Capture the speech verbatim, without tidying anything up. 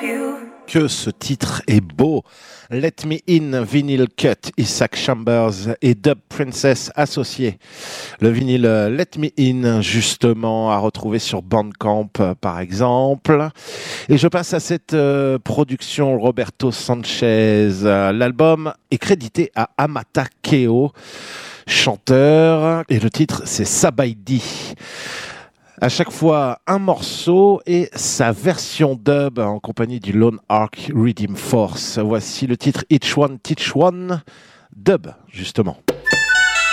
Que ce titre est beau. Let Me In, Vinyl Cut, Isaac Chambers et Dub Princess associés. Le vinyle Let Me In, justement, à retrouver sur Bandcamp, par exemple. Et je passe à cette euh, production Roberto Sanchez. L'album est crédité à Amata Keo, chanteur, et le titre c'est Sabaidi. À chaque fois, un morceau et sa version dub en compagnie du Lone Ark Redeem Force. Voici le titre Each One Teach One, dub, justement.